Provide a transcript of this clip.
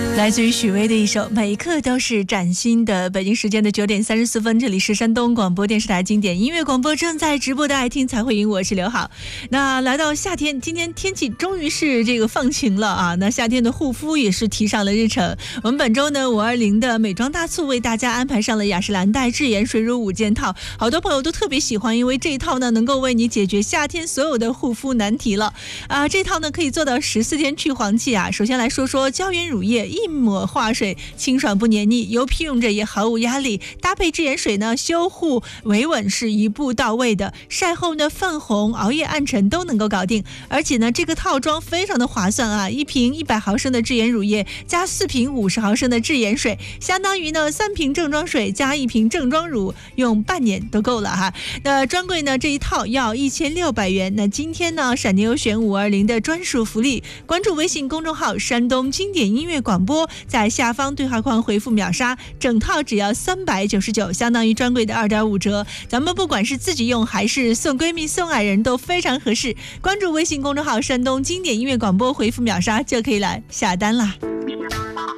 来自于许巍的一首《每一刻都是崭新的》。北京时间的9点34分，这里是山东广播电视台经典音乐广播，正在直播的爱听才会赢，我是刘好。那来到夏天，今天天气终于是这个放晴了啊，那夏天的护肤也是提上了日程。我们本周呢520的美妆大促为大家安排上了雅诗兰黛智颜水乳5件套，好多朋友都特别喜欢，因为这一套呢能够为你解决夏天所有的护肤难题了啊。这套呢可以做到14天去黄气啊。首先来说说胶原乳液，一抹化水，清爽不黏腻，油皮用着也毫无压力，搭配智颜水呢，修护维稳是一步到位的，晒后呢泛红、熬夜暗沉都能够搞定。而且呢这个套装非常的划算啊，一瓶100毫升的智颜乳液加4瓶50毫升的智颜水，相当于呢3瓶正装水加1瓶正装乳，用半年都够了哈。那专柜呢这一套要1600元，那今天呢闪电优选520的专属福利，关注微信公众号山东经典音乐广播，在下方对话框回复秒杀，整套只要399，相当于专柜的2.5折。咱们不管是自己用还是送闺蜜送爱人都非常合适。关注微信公众号山东经典音乐广播，回复秒杀就可以来下单啦。